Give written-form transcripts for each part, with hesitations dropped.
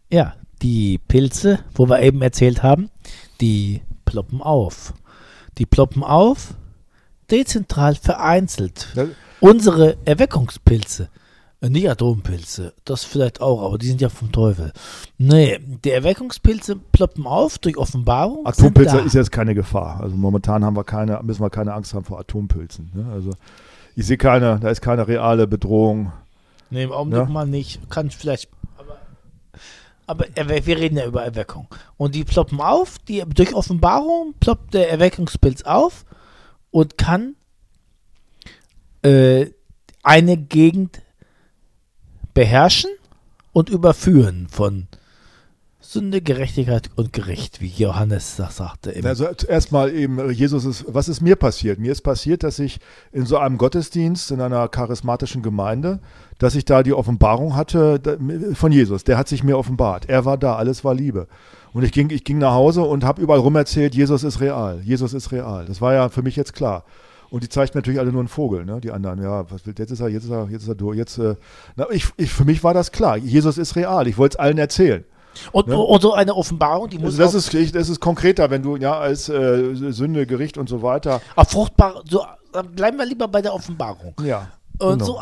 Ja, die Pilze, wo wir eben erzählt haben, die ploppen auf. Die ploppen auf, dezentral vereinzelt. Ja. Unsere Erweckungspilze, nicht Atompilze, das vielleicht auch, aber die sind ja vom Teufel. Nee, die Erweckungspilze ploppen auf durch Offenbarung. Atompilze ist jetzt keine Gefahr. Also momentan müssen wir keine Angst haben vor Atompilzen. Ne? Also ich sehe da ist keine reale Bedrohung. Nee, im Augenblick mal nicht. Kann vielleicht. Aber wir reden ja über Erweckung. Und die ploppen auf, durch Offenbarung ploppt der Erweckungspilz auf und kann eine Gegend beherrschen und überführen von Sünde, Gerechtigkeit und Gericht, wie Johannes das sagte. Also erstmal eben, was ist mir passiert? Mir ist passiert, dass ich in so einem Gottesdienst, in einer charismatischen Gemeinde, dass ich da die Offenbarung hatte von Jesus. Der hat sich mir offenbart. Er war da, alles war Liebe. Und ich ging nach Hause und habe überall rum erzählt, Jesus ist real, Jesus ist real. Das war ja für mich jetzt klar. Und die zeigten natürlich alle nur einen Vogel, ne? Die anderen, ja, jetzt ist er durch. Für mich war das klar, Jesus ist real. Ich wollte es allen erzählen. Und so eine Offenbarung, die muss das ist konkreter, wenn du als Sünde, Gericht und so weiter. Auf fruchtbar, bleiben wir lieber bei der Offenbarung. Ja. Und genau.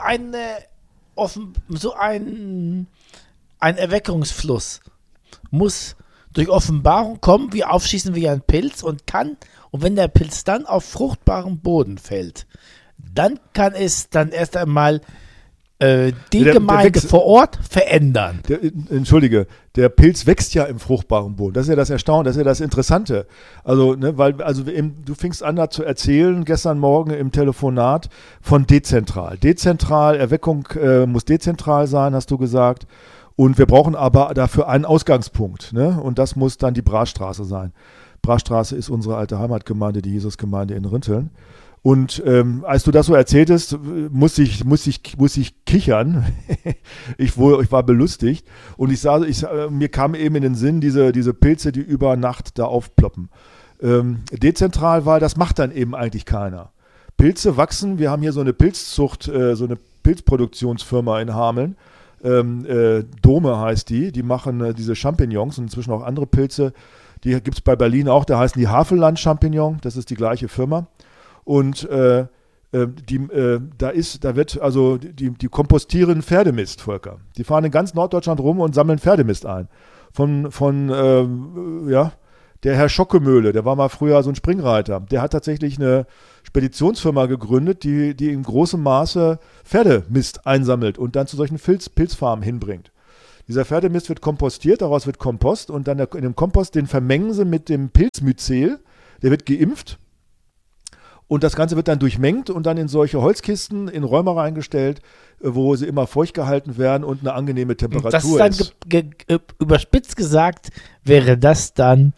ein Erweckungsfluss muss durch Offenbarung kommen, wir aufschießen wie ein Pilz und wenn der Pilz dann auf fruchtbaren Boden fällt, dann kann es dann erst einmal die Gemeinde vor Ort verändern. Der Pilz wächst ja im fruchtbaren Boden. Das ist ja das Erstaunliche, das ist ja das Interessante. Also, ne, du fingst an da zu erzählen, gestern Morgen im Telefonat von dezentral. Erweckung muss dezentral sein, hast du gesagt. Und wir brauchen aber dafür einen Ausgangspunkt. Ne? Und das muss dann die Brachstraße sein. Brachstraße ist unsere alte Heimatgemeinde, die Jesusgemeinde in Rinteln. Und als du das so erzähltest, muss ich kichern. Ich war belustigt. Und mir kam eben in den Sinn, diese Pilze, die über Nacht da aufploppen. Dezentral, weil das macht dann eben eigentlich keiner. Pilze wachsen, wir haben hier so eine Pilzzucht, so eine Pilzproduktionsfirma in Hameln. Dome heißt die machen diese Champignons und inzwischen auch andere Pilze. Die gibt es bei Berlin auch, da heißen die Havelland-Champignon, das ist die gleiche Firma. Und die kompostieren Pferdemist, Volker. Die fahren in ganz Norddeutschland rum und sammeln Pferdemist ein. Der Herr Schockemöhle, der war mal früher so ein Springreiter. Der hat tatsächlich eine Speditionsfirma gegründet, die in großem Maße Pferdemist einsammelt und dann zu solchen Pilzfarmen hinbringt. Dieser Pferdemist wird kompostiert, daraus wird Kompost und dann in dem Kompost, den vermengen sie mit dem Pilzmyzel, der wird geimpft. Und das Ganze wird dann durchmengt und dann in solche Holzkisten in Räume reingestellt, wo sie immer feucht gehalten werden und eine angenehme Temperatur ist. Überspitzt gesagt, wäre das dann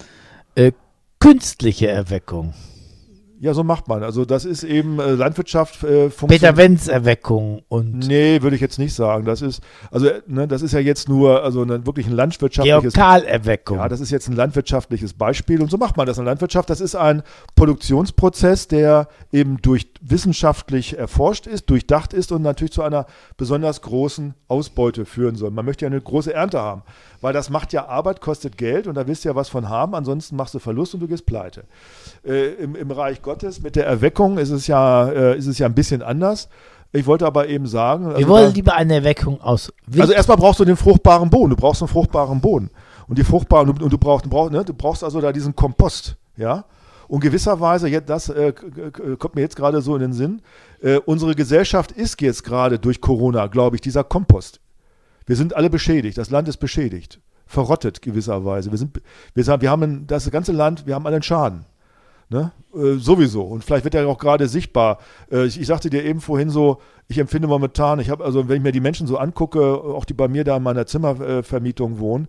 künstliche Erweckung. Ja, so macht man. Also das ist eben Landwirtschaft Peter Wenz Erweckung und nee, würde ich jetzt nicht sagen. Das ist ja jetzt nur wirklich ein landwirtschaftliches Geokalerweckung. Ja, das ist jetzt ein landwirtschaftliches Beispiel und so macht man das in der Landwirtschaft. Das ist ein Produktionsprozess, der eben wissenschaftlich erforscht ist, durchdacht ist und natürlich zu einer besonders großen Ausbeute führen soll. Man möchte ja eine große Ernte haben, weil das macht ja Arbeit, kostet Geld und da willst du ja was von haben, ansonsten machst du Verlust und du gehst pleite. Im Reich Gottes mit der Erweckung ist es ja ein bisschen anders. Ich wollte aber eben sagen... Wir wollen lieber eine Erweckung aus Wind. Also erstmal brauchst du den fruchtbaren Boden. Du brauchst einen fruchtbaren Boden. Und du brauchst also da diesen Kompost. Ja? Und gewisserweise, das kommt mir jetzt gerade so in den Sinn, unsere Gesellschaft ist jetzt gerade durch Corona, glaube ich, dieser Kompost. Wir sind alle beschädigt. Das Land ist beschädigt. Verrottet gewisserweise. Wir haben das ganze Land, wir haben alle einen Schaden. Ne? Sowieso. Und vielleicht wird ja auch gerade sichtbar. Ich sagte dir eben vorhin so, ich empfinde momentan, wenn ich mir die Menschen so angucke, auch die bei mir da in meiner Zimmervermietung wohnen,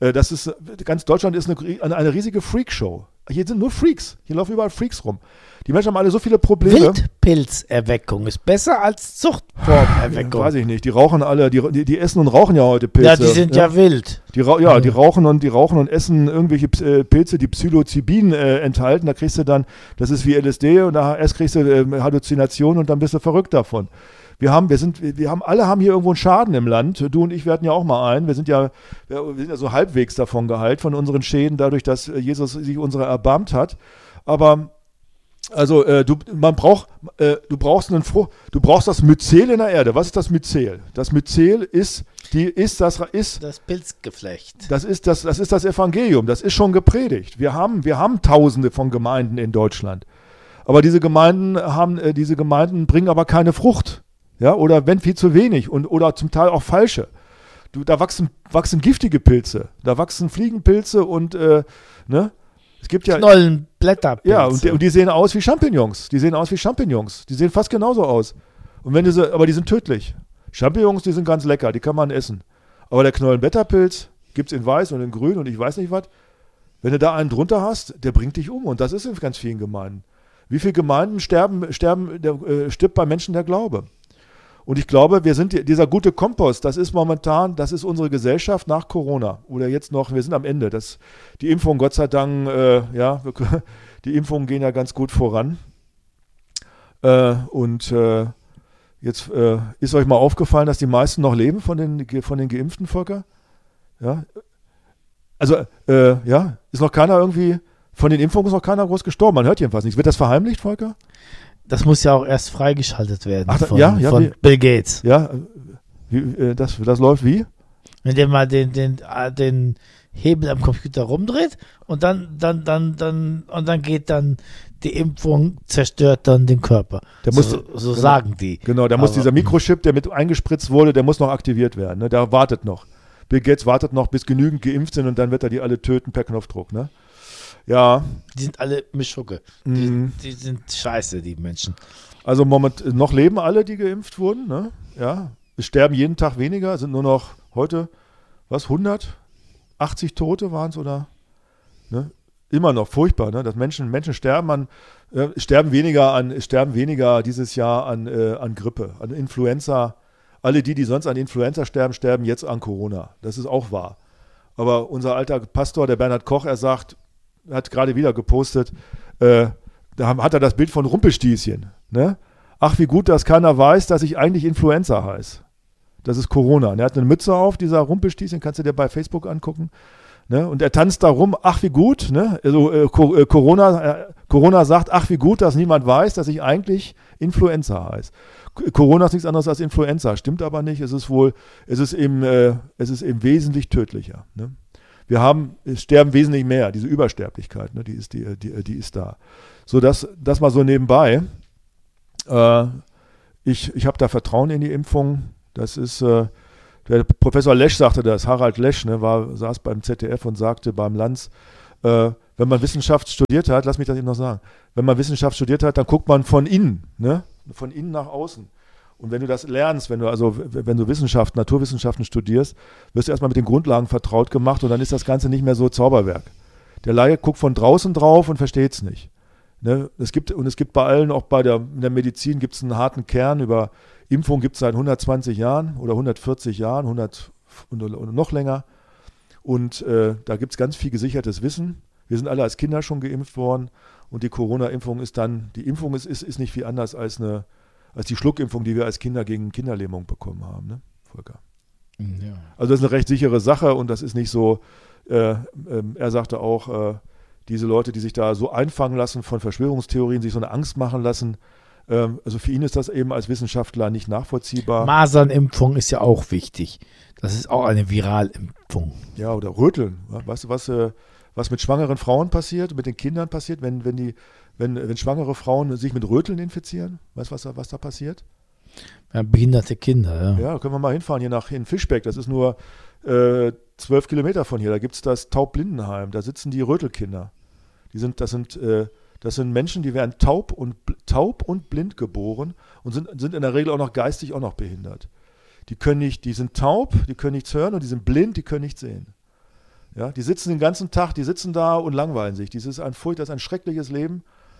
ganz Deutschland ist eine riesige Freakshow. Hier sind nur Freaks. Hier laufen überall Freaks rum. Die Menschen haben alle so viele Probleme. Wildpilzerweckung ist besser als Zuchtformerweckung. Weiß ich nicht. Die rauchen alle, die essen und rauchen ja heute Pilze. Ja, die sind ja wild. Die rauchen und essen irgendwelche Pilze, die Psilocybin enthalten. Da kriegst du dann, das ist wie LSD und erst kriegst du Halluzinationen und dann bist du verrückt davon. Alle haben hier irgendwo einen Schaden im Land. Du und ich, wir hatten ja auch mal einen. Wir sind ja so halbwegs davon geheilt, von unseren Schäden, dadurch, dass Jesus sich unserer erbarmt hat. Aber also du brauchst das Myzel in der Erde. Was ist das Myzel? Das Myzel ist das Pilzgeflecht. Das ist das Evangelium. Das ist schon gepredigt. Wir haben Tausende von Gemeinden in Deutschland. Aber diese Gemeinden bringen aber keine Frucht. Ja, oder wenn viel zu wenig oder zum Teil auch falsche. Da wachsen giftige Pilze, da wachsen Fliegenpilze und ne? Es gibt ja Knollen, Blätterpilze. Ja, und die sehen aus wie Champignons. Die sehen fast genauso aus. Aber die sind tödlich. Champignons, die sind ganz lecker, die kann man essen. Aber der Knollenblätterpilz gibt es in weiß und in grün und ich weiß nicht was. Wenn du da einen drunter hast, der bringt dich um. Und das ist in ganz vielen Gemeinden. Wie viele Gemeinden stirbt bei Menschen der Glaube? Und ich glaube, dieser gute Kompost, das ist unsere Gesellschaft nach Corona. Oder jetzt noch, wir sind am Ende. Die Impfung, Gott sei Dank, die Impfungen gehen ja ganz gut voran. Jetzt ist euch mal aufgefallen, dass die meisten noch leben von den Geimpften, Volker? Ja. Also, ist noch keiner irgendwie, von den Impfungen ist noch keiner groß gestorben. Man hört jedenfalls nichts. Wird das verheimlicht, Volker? Das muss ja auch erst freigeschaltet werden von Bill Gates. Ja, das läuft wie? Wenn der mal den Hebel am Computer rumdreht und dann geht dann die Impfung, zerstört dann den Körper. So sagen die. Genau, muss dieser Mikrochip, der mit eingespritzt wurde, der muss noch aktiviert werden. Ne? Der wartet noch. Bill Gates wartet noch, bis genügend geimpft sind und dann wird er die alle töten per Knopfdruck. Ne? Ja. Die sind alle Mischugge. Die sind scheiße, die Menschen. Also noch leben alle, die geimpft wurden. Ne? Ja. Es sterben jeden Tag weniger, sind nur noch heute, 180 Tote waren es oder? Ne? Immer noch furchtbar, ne? Dass Menschen sterben sterben weniger dieses Jahr an Grippe, an Influenza. Alle die sonst an Influenza sterben jetzt an Corona. Das ist auch wahr. Aber unser alter Pastor, der Bernhard Koch, er sagt, hat gerade wieder gepostet, da hat er das Bild von Rumpelstilzchen. Ne? Ach, wie gut, dass keiner weiß, dass ich eigentlich Influenza heiße. Das ist Corona. Und er hat eine Mütze auf, dieser Rumpelstilzchen, kannst du dir bei Facebook angucken. Ne? Und er tanzt da rum, ach, wie gut. Ne? Also, Corona sagt, ach, wie gut, dass niemand weiß, dass ich eigentlich Influenza heiße. Corona ist nichts anderes als Influenza, stimmt aber nicht. Es ist eben wesentlich tödlicher. Ne? Es sterben wesentlich mehr, diese Übersterblichkeit, ne, die ist da. So, das mal so nebenbei. Ich habe da Vertrauen in die Impfung. Das ist, der Professor Lesch sagte das, Harald Lesch, ne, saß beim ZDF und sagte beim Lanz, wenn man Wissenschaft studiert hat, lass mich das eben noch sagen, wenn man Wissenschaft studiert hat, dann guckt man von innen, ne, von innen nach außen. Und wenn du das lernst, wenn du Naturwissenschaften studierst, wirst du erstmal mit den Grundlagen vertraut gemacht und dann ist das Ganze nicht mehr so Zauberwerk. Der Laie guckt von draußen drauf und versteht es nicht. Ne? Es gibt bei allen, auch in der Medizin gibt es einen harten Kern. Über Impfung gibt es seit 120 Jahren oder 140 Jahren, 100 und noch länger. Und da gibt es ganz viel gesichertes Wissen. Wir sind alle als Kinder schon geimpft worden und die Corona-Impfung ist nicht viel anders als die Schluckimpfung, die wir als Kinder gegen Kinderlähmung bekommen haben, ne, Volker? Ja. Also das ist eine recht sichere Sache und das ist nicht so, er sagte auch, diese Leute, die sich da so einfangen lassen von Verschwörungstheorien, sich so eine Angst machen lassen, also für ihn ist das eben als Wissenschaftler nicht nachvollziehbar. Masernimpfung ist ja auch wichtig. Das ist auch eine Viralimpfung. Ja, oder Röteln. Weißt du, was mit schwangeren Frauen passiert, mit den Kindern passiert, wenn schwangere Frauen sich mit Röteln infizieren? Weißt du, was da passiert? Ja, behinderte Kinder, ja. Ja, da können wir mal hinfahren, in Fischbeck. Das ist nur 12 Kilometer von hier. Da gibt es das Taubblindenheim. Da sitzen die Rötelkinder. Das sind Menschen, die werden taub und blind geboren und sind in der Regel auch noch geistig auch noch behindert. Die sind taub, die können nichts hören und die sind blind, die können nichts sehen. Ja, die sitzen den ganzen Tag, die sitzen da und langweilen sich. Das ist ein schreckliches Leben.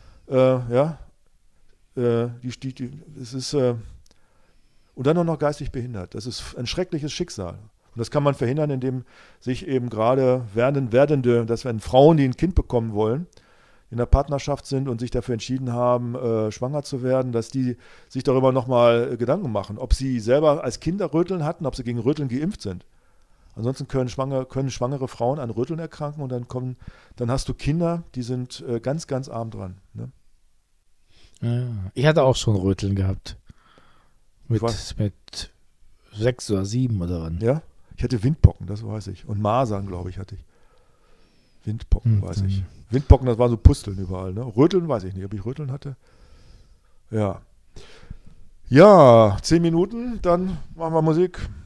Und dann auch noch geistig behindert. Das ist ein schreckliches Schicksal. Und das kann man verhindern, indem sich eben gerade dass wenn Frauen, die ein Kind bekommen wollen, in der Partnerschaft sind und sich dafür entschieden haben, schwanger zu werden, dass die sich darüber nochmal Gedanken machen, ob sie selber als Kinder Röteln hatten, ob sie gegen Röteln geimpft sind. Ansonsten können schwangere Frauen an Röteln erkranken und dann hast du Kinder, die sind ganz, ganz arm dran. Ne? Ja, ich hatte auch schon Röteln gehabt. Mit 6 oder 7 oder wann. Ja, ich hatte Windpocken, das weiß ich. Und Masern, glaube ich, hatte ich. Windpocken, weiß ich. Windpocken, das waren so Pusteln überall. Ne? Röteln weiß ich nicht, ob ich Röteln hatte. Ja. Ja, 10 Minuten, dann machen wir Musik.